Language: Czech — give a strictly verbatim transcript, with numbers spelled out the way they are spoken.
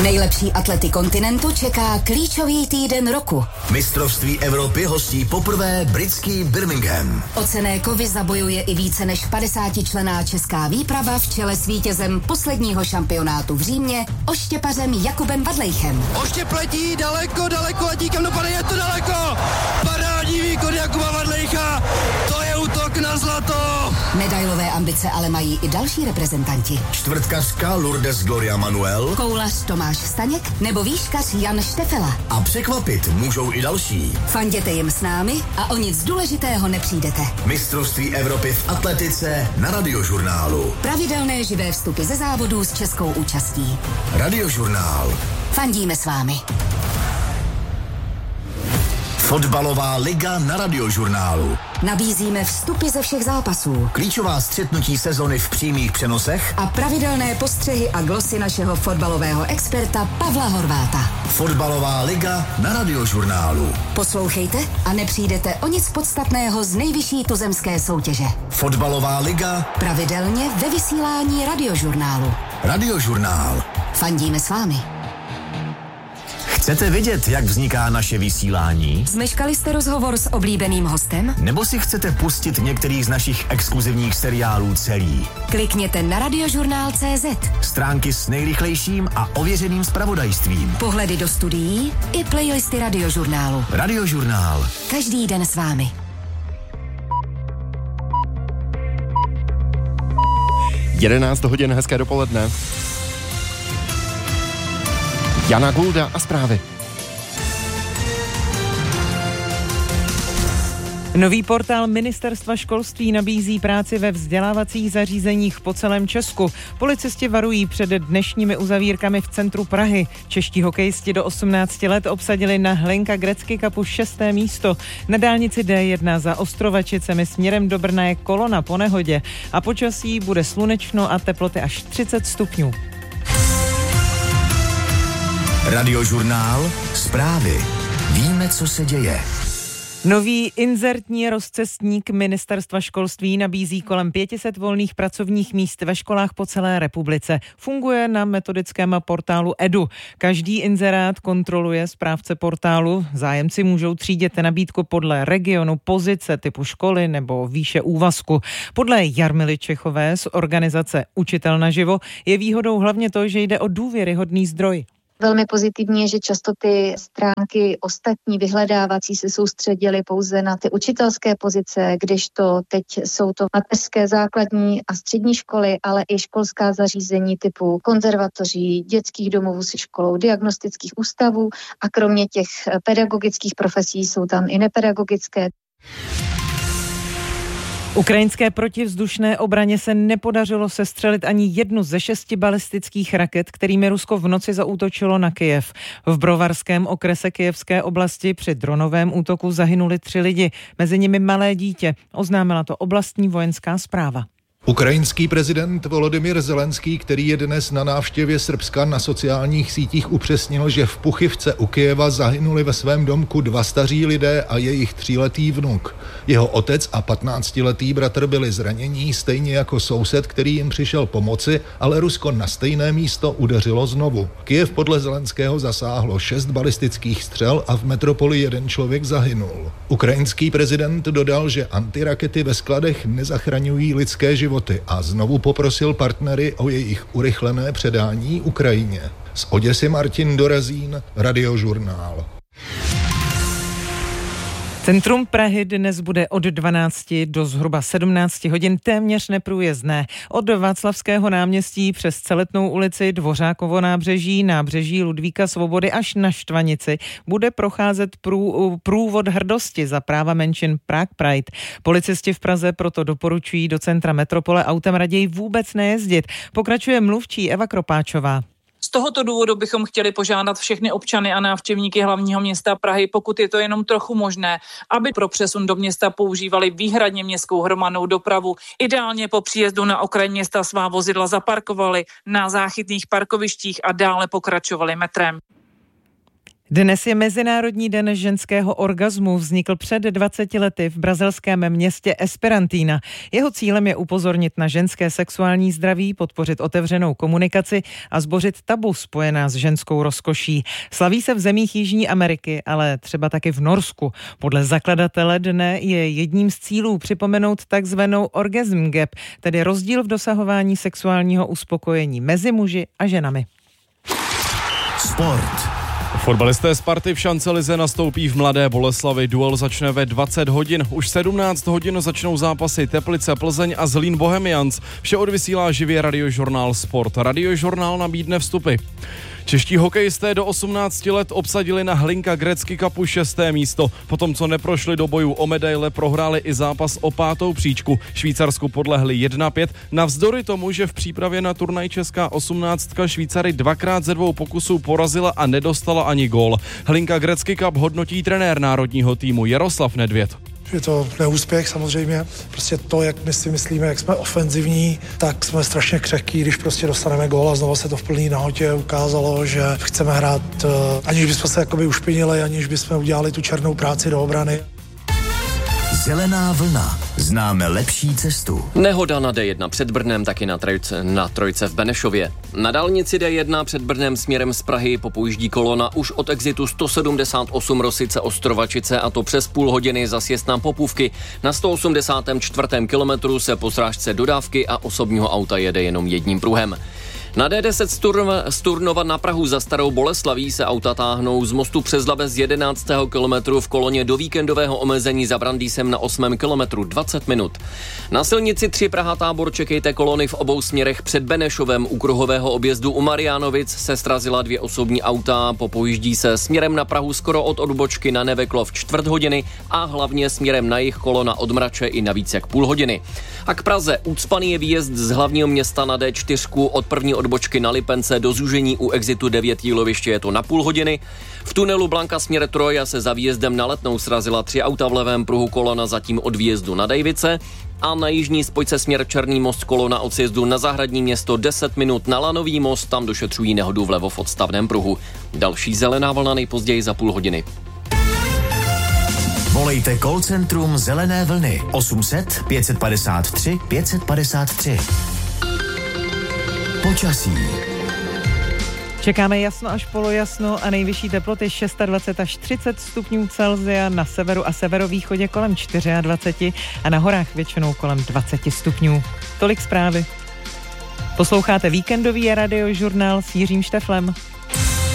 Nejlepší atlety kontinentu čeká klíčový týden roku. Mistrovství Evropy hostí poprvé britský Birmingham. O cenné kovy zabojuje i více než padesátičlenná česká výprava v čele s vítězem posledního šampionátu v Římě, oštěpařem Jakubem Vadlejchem. Oštěp letí daleko, daleko letí, kam dopadne, je to daleko! Parádní výkon Jakuba Vadlejcha, to je útok na zlato! Medailové ambice ale mají i další reprezentanti. Čtvrtkařka Lourdes Gloria Manuel, koulař Tomáš Staněk nebo výškař Jan Štefela. A překvapit můžou i další. Fanděte jim s námi a o nic důležitého nepřijdete. Mistrovství Evropy v atletice na Radiožurnálu. Pravidelné živé vstupy ze závodů s českou účastí. Radiožurnál. Fandíme s vámi. Fotbalová liga na Radiožurnálu. Nabízíme vstupy ze všech zápasů. Klíčová střetnutí sezony v přímých přenosech. A pravidelné postřehy a glosy našeho fotbalového experta Pavla Horváta. Fotbalová liga na Radiožurnálu. Poslouchejte a nepřijdete o nic podstatného z nejvyšší tuzemské soutěže. Fotbalová liga. Pravidelně ve vysílání Radiožurnálu. Radiožurnál. Fandíme s vámi. Chcete vidět, jak vzniká naše vysílání? Zmeškali jste rozhovor s oblíbeným hostem? Nebo si chcete pustit některý z našich exkluzivních seriálů celý? Klikněte na radiožurnál tečka cé zet. Stránky s nejrychlejším a ověřeným zpravodajstvím. Pohledy do studií i playlisty Radiožurnálu. Radiožurnál. Každý den s vámi. jedenáct hodin, hezké dopoledne. Jana Gulda a zprávy. Nový portál Ministerstva školství nabízí práci ve vzdělávacích zařízeních po celém Česku. Policisti varují před dnešními uzavírkami v centru Prahy. Čeští hokejisti do osmnácti let obsadili na Hlinka Gretzky Cupu šesté místo. Na dálnici dé jedna za Ostrovačicemi směrem do Brna je kolona po nehodě a počasí bude slunečno a teploty až třicet stupňů. Radiožurnál. Zprávy. Víme, co se děje. Nový inzertní rozcestník Ministerstva školství nabízí kolem pět set volných pracovních míst ve školách po celé republice. Funguje na metodickém portálu Edu. Každý inzerát kontroluje správce portálu. Zájemci můžou třídit nabídku podle regionu, pozice, typu školy nebo výše úvazku. Podle Jarmily Čechové z organizace Učitel naživo je výhodou hlavně to, že jde o důvěryhodný zdroj. Velmi pozitivní je, že často ty stránky ostatní vyhledávací se soustředily pouze na ty učitelské pozice, kdežto teď jsou to mateřské, základní a střední školy, ale i školská zařízení typu konzervatoří, dětských domovů se školou, diagnostických ústavů a kromě těch pedagogických profesí jsou tam i nepedagogické. Ukrajinské protivzdušné obraně se nepodařilo sestřelit ani jednu ze šesti balistických raket, kterými Rusko v noci zaútočilo na Kyjev. V Brovarském okrese Kyjevské oblasti při dronovém útoku zahynuli tři lidi, mezi nimi malé dítě. Oznámila to oblastní vojenská správa. Ukrajinský prezident Volodymyr Zelenský, který je dnes na návštěvě Srbska, na sociálních sítích upřesnil, že v Puchivce u Kyjeva zahynuli ve svém domku dva staří lidé a jejich tříletý vnuk. Jeho otec a patnáctiletý bratr byli zranění, stejně jako soused, který jim přišel pomoci, ale Rusko na stejné místo udeřilo znovu. Kyjev podle Zelenského zasáhlo šest balistických střel a v metropoli jeden člověk zahynul. Ukrajinský prezident dodal, že antirakety ve skladech nezachraňují lidské životy a znovu poprosil partnery o jejich urychlené předání Ukrajině. Z Oděsy Martin Dorazín, Radiožurnál. Centrum Prahy dnes bude od dvanácti do zhruba sedmnácti hodin téměř neprůjezdné. Od Václavského náměstí přes Celetnou ulici, Dvořákovo nábřeží, nábřeží Ludvíka Svobody až na Štvanici bude procházet prů, průvod hrdosti za práva menšin Prague Pride. Policisti v Praze proto doporučují do centra metropole autem raději vůbec nejezdit. Pokračuje mluvčí Eva Kropáčová. Z tohoto důvodu bychom chtěli požádat všechny občany a návštěvníky hlavního města Prahy, pokud je to jenom trochu možné, aby pro přesun do města používali výhradně městskou hromadnou dopravu. Ideálně po příjezdu na okraj města svá vozidla zaparkovali na záchytných parkovištích a dále pokračovali metrem. Dnes je Mezinárodní den ženského orgazmu. Vznikl před dvaceti lety v brazilském městě Esperantina. Jeho cílem je upozornit na ženské sexuální zdraví, podpořit otevřenou komunikaci a zbořit tabu spojená s ženskou rozkoší. Slaví se v zemích Jižní Ameriky, ale třeba taky v Norsku. Podle zakladatele dne je jedním z cílů připomenout takzvanou orgasm gap, tedy rozdíl v dosahování sexuálního uspokojení mezi muži a ženami. Sport. Fotbalisté Sparty v šancelize nastoupí v Mladé Boleslavi. Duel začne ve dvacet hodin. Už sedmnáct hodin začnou zápasy Teplice, Plzeň a Zlín Bohemians. Vše odvysílá živě Radiožurnál Sport. Radiožurnál nabídne vstupy. Čeští hokejisté do osmnácti let obsadili na Hlinka Gretzky Cupu šesté místo. Potom, co neprošli do bojů o medaile, prohráli i zápas o pátou příčku. Švýcarsku podlehli jedna pět. Navzdory tomu, že v přípravě na turnaj česká osmnáctka Švýcary dvakrát ze dvou pokusů porazila a nedostala ani gól. Hlinka Gretzky Cup hodnotí trenér národního týmu Jaroslav Nedvěd. Je to neúspěch samozřejmě, prostě to, jak my si myslíme, jak jsme ofenzivní, tak jsme strašně křehký, když prostě dostaneme gól a znovu se to v plný nahotě ukázalo, že chceme hrát, aniž bychom se jakoby ušpinili, aniž bychom udělali tu černou práci do obrany. Zelená vlna. Známe lepší cestu. Nehoda na D jedna před Brnem, taky na trojce, na trojce v Benešově. Na dálnici D jedna před Brnem směrem z Prahy popouždí kolona už od exitu sto sedmdesát osm Rosice Ostrovačice, a to přes půl hodiny za sjezd na Popůvky. Na sto osmdesátém čtvrtém kilometru se po srážce dodávky a osobního auta jede jenom jedním pruhem. Na D deset z Turnova na Prahu za Starou Boleslaví se auta táhnou z mostu přes Labe z jedenáctého kilometru v koloně do víkendového omezení za Brandýsem na osmém kilometru dvacet minut. Na silnici tři Praha Tábor čekejte kolony v obou směrech před Benešovem. U kruhového objezdu u Mariánovic se srazila dvě osobní auta, popojíždí se směrem na Prahu skoro od odbočky na Neveklov čtvrt hodiny a hlavně směrem na jih kolona od Mrače i na víc jak půl hodiny. A k Praze ucpaný je výjezd z hlavního města na D čtyři od první odbočky na Lipence do zúžení u exitu devět Jíloviště je to na půl hodiny. V tunelu Blanka směr Troja se za výjezdem na Letnou srazila tři auta v levém pruhu, kolona zatím od výjezdu na Dejvice. A na jižní spojce směr Černý most kolona od sjezdu na Zahradní Město deset minut na Lanový most, tam došetřují nehodu vlevo v odstavném pruhu. Další zelená vlna nejpozději za půl hodiny. Volejte call centrum Zelené vlny osm set pět padesát tři pět padesát tři. Počasí. Čekáme jasno až polojasno a nejvyšší teploty dvacet šest až třicet stupňů Celsia, na severu a severovýchodě kolem dvacet čtyři a na horách většinou kolem dvacet stupňů. Tolik zprávy. Posloucháte víkendový radiožurnál s Jiřím Šteflem.